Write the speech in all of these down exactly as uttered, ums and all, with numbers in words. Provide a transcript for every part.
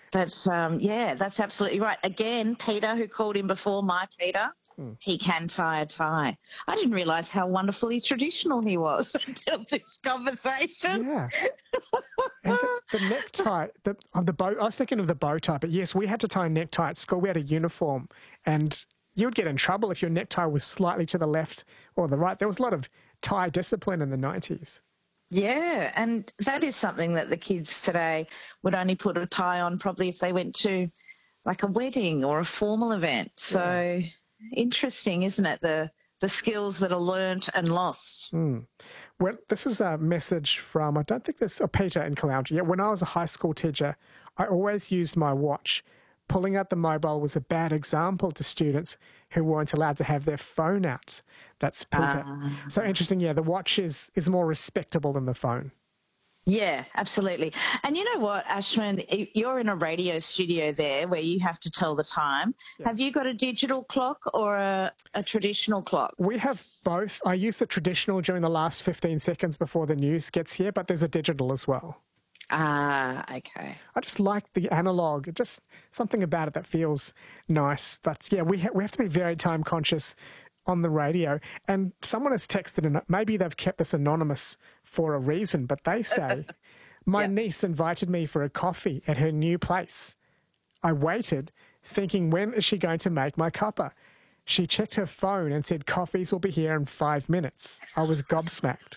But, um, yeah, that's absolutely right. Again, Peter, who called in before, my Peter, mm. he can tie a tie. I didn't realise how wonderfully traditional he was until this conversation. Yeah. And the, the necktie, the, of the bow, I was thinking of the bow tie, but yes, we had to tie a necktie at school. We had a uniform, and you would get in trouble if your necktie was slightly to the left or the right. There was a lot of tie discipline in the nineties. Yeah, and that is something that the kids today would only put a tie on probably if they went to like a wedding or a formal event. So yeah. Interesting, isn't it, the the skills that are learnt and lost. Mm. Well, this is a message from, I don't think this, oh, Peter in Caloundra. Yeah, when I was a high school teacher, I always used my watch. Pulling out the mobile was a bad example to students who weren't allowed to have their phone out. That's Peter. Uh, so interesting, yeah, the watch is, is more respectable than the phone. Yeah, absolutely. And you know what, Ashwin, you're in a radio studio there where you have to tell the time. Yeah. Have you got a digital clock or a, a traditional clock? We have both. I use the traditional during the last fifteen seconds before the news gets here, but there's a digital as well. Ah, okay. I just like the analog, just something about it that feels nice. But yeah, we, ha- we have to be very time conscious on the radio. And someone has texted, and maybe they've kept this anonymous for a reason, but they say, my yep. niece invited me for a coffee at her new place. I waited, thinking, when is she going to make my cuppa? She checked her phone and said, coffees will be here in five minutes. I was gobsmacked.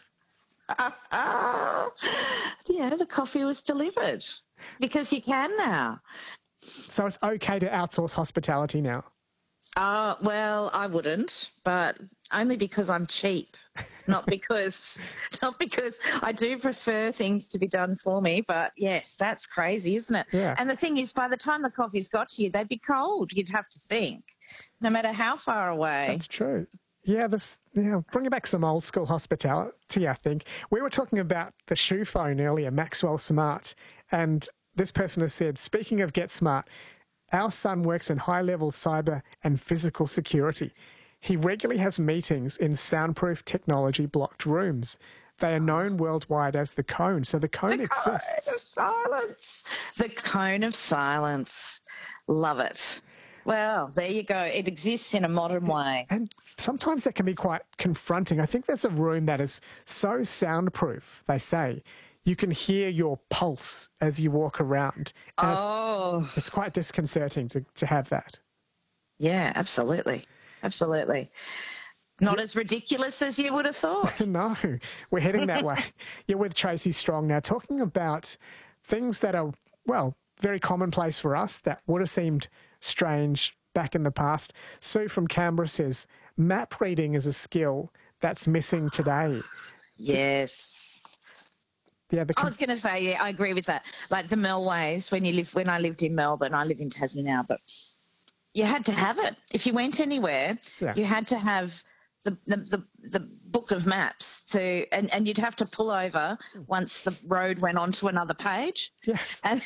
Yeah, the coffee was delivered because you can now. So it's okay to outsource hospitality now? Uh, well, I wouldn't, but only because I'm cheap, not because not because I do prefer things to be done for me. But yes, that's crazy, isn't it? Yeah. And the thing is, by the time the coffee's got to you, they'd be cold. You'd have to think, no matter how far away. That's true. Yeah, this yeah, bringing back some old school hospitality, I think. We were talking about the shoe phone earlier, Maxwell Smart, and this person has said, speaking of Get Smart, our son works in high-level cyber and physical security. He regularly has meetings in soundproof technology-blocked rooms. They are known worldwide as the Cone, so the Cone the exists. The Cone of Silence. The Cone of Silence. Love it. Well, there you go. It exists in a modern way. And sometimes that can be quite confronting. I think there's a room that is so soundproof, they say, you can hear your pulse as you walk around. And oh. It's, it's quite disconcerting to, to have that. Yeah, absolutely. Absolutely. Not yeah. as ridiculous as you would have thought. No, we're heading that way. You're with Tracy Strong now, talking about things that are, well, very commonplace for us that would have seemed strange back in the past. Sue from Canberra says, map reading is a skill that's missing today. Yes. Yeah, the I was going to say, yeah, I agree with that. Like the Melways, when you live, when I lived in Melbourne, I live in Tassie now, but you had to have it. If you went anywhere, yeah. you had to have the, the, the, the book of maps to, and, and you'd have to pull over once the road went onto another page. Yes. And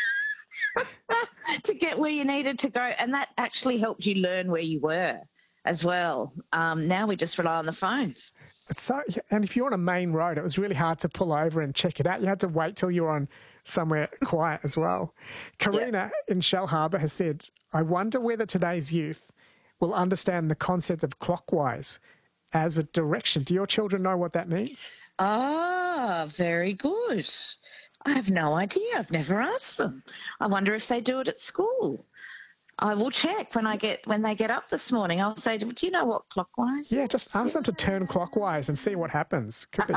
to get where you needed to go. And that actually helped you learn where you were as well. Um, now we just rely on the phones. It's so, and if you're on a main road, it was really hard to pull over and check it out. You had to wait till you were on somewhere quiet as well. Karina yeah. in Shell Harbour has said, I wonder whether today's youth will understand the concept of clockwise as a direction. Do your children know what that means? Ah, very good. I have no idea. I've never asked them. I wonder if they do it at school. I will check when I get when they get up this morning. I'll say, do you know what clockwise? Yeah, just ask them to turn clockwise and see what happens. Could be.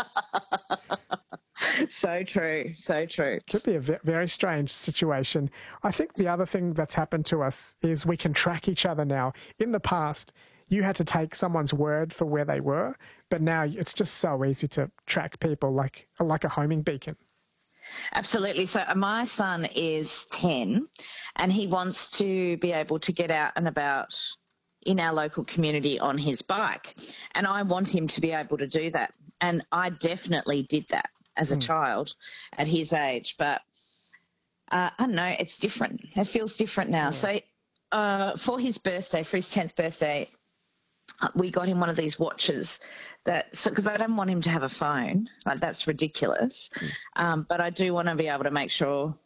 So true, so true. Could be a very strange situation. I think the other thing that's happened to us is we can track each other now. In the past, you had to take someone's word for where they were, but now it's just so easy to track people like like a homing beacon. Absolutely. So my son is ten and he wants to be able to get out and about in our local community on his bike. And I want him to be able to do that. And I definitely did that as a mm. child at his age. But uh, I don't know, it's different. It feels different now. Yeah. So uh, for his birthday, for his tenth birthday, we got him one of these watches that, so because I don't want him to have a phone, like that's ridiculous. Mm. Um, but I do want to be able to make sure